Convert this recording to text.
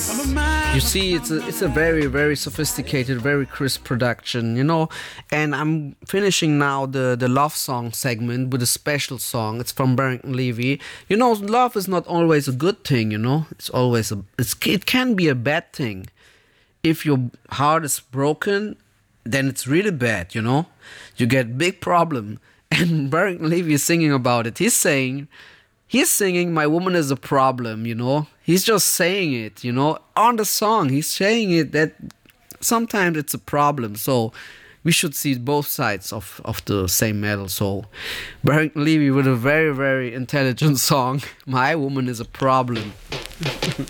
You see, it's a very, very sophisticated, very crisp production, you know. And I'm finishing now the love song segment with a special song. It's from Barrington Levy. You know, love is not always a good thing, you know. It can be a bad thing. If your heart is broken, then it's really bad, you know. You get big problem. And Barrington Levy is singing about it. He's singing "My Woman Is a Problem," you know. He's just saying it, you know. On the song, he's saying it that sometimes it's a problem. So we should see both sides of the same medal. So Barrington Levy with a very, very intelligent song, "My Woman Is a Problem."